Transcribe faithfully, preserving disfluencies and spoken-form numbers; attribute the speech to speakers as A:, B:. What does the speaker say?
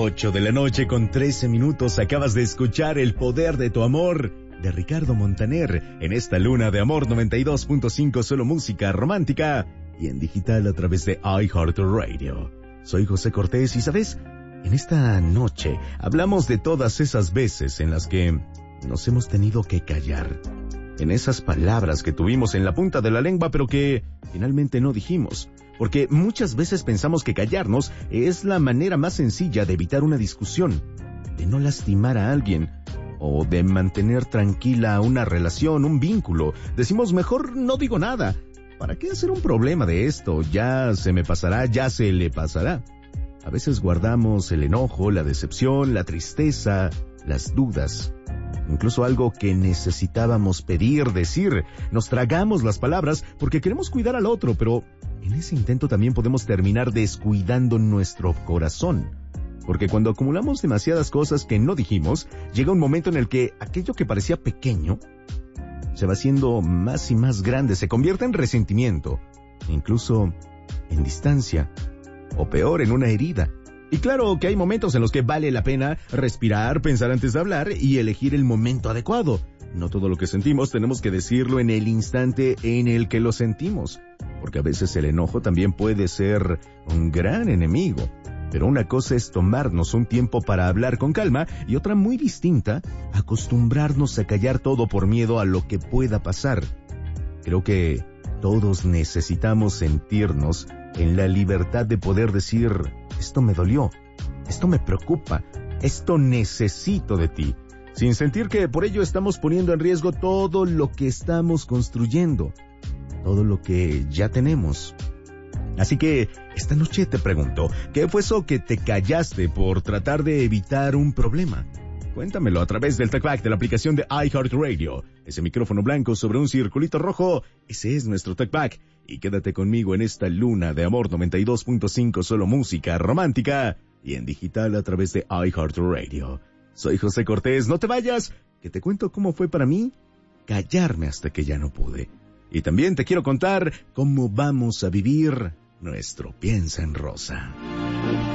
A: ocho de la noche con trece minutos acabas de escuchar El Poder de tu Amor de Ricardo Montaner en esta luna de amor noventa y dos punto cinco, solo música romántica y en digital a través de iHeartRadio. Soy José Cortés y ¿sabes? En esta noche hablamos de todas esas veces en las que nos hemos tenido que callar. En esas palabras que tuvimos en la punta de la lengua pero que finalmente no dijimos. Porque muchas veces pensamos que callarnos es la manera más sencilla de evitar una discusión, de no lastimar a alguien o de mantener tranquila una relación, un vínculo. Decimos, mejor no digo nada. ¿Para qué hacer un problema de esto? Ya se me pasará, ya se le pasará. A veces guardamos el enojo, la decepción, la tristeza, las dudas. Incluso algo que necesitábamos pedir, decir. Nos tragamos las palabras porque queremos cuidar al otro, pero en ese intento también podemos terminar descuidando nuestro corazón. Porque cuando acumulamos demasiadas cosas que no dijimos, llega un momento en el que aquello que parecía pequeño se va haciendo más y más grande, se convierte en resentimiento, incluso en distancia, o peor, en una herida. Y claro que hay momentos en los que vale la pena respirar, pensar antes de hablar y elegir el momento adecuado. No todo lo que sentimos tenemos que decirlo en el instante en el que lo sentimos, porque a veces el enojo también puede ser un gran enemigo. Pero una cosa es tomarnos un tiempo para hablar con calma y otra muy distinta, acostumbrarnos a callar todo por miedo a lo que pueda pasar. Creo que todos necesitamos sentirnos en la libertad de poder decir, esto me dolió, esto me preocupa, esto necesito de ti, sin sentir que por ello estamos poniendo en riesgo todo lo que estamos construyendo, todo lo que ya tenemos. Así que esta noche te pregunto, ¿qué fue eso que te callaste por tratar de evitar un problema? Cuéntamelo a través del TalkBack de la aplicación de iHeartRadio. Ese micrófono blanco sobre un circulito rojo, ese es nuestro TalkBack. Y quédate conmigo en esta luna de amor noventa y dos punto cinco, solo música romántica y en digital a través de iHeartRadio. Soy José Cortés, no te vayas, que te cuento cómo fue para mí callarme hasta que ya no pude. Y también te quiero contar cómo vamos a vivir nuestro Piensa en Rosa.